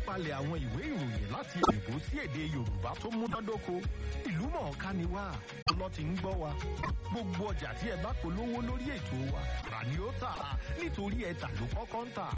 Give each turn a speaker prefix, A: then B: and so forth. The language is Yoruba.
A: àtúpalẹ̀ àwọn ìwé ìròyìn láti èbó sí èdè Yorùbá tó múnádóko. Ìlú mọ̀ọ́ká ni wá, lọ́ ti ń gbọ́ wa. Gbogbo ọjà tí ẹ bá polówó lórí ètò wa, rà ni ó tà, nítorí ẹ tà ló kọ́kọ́ ń tà.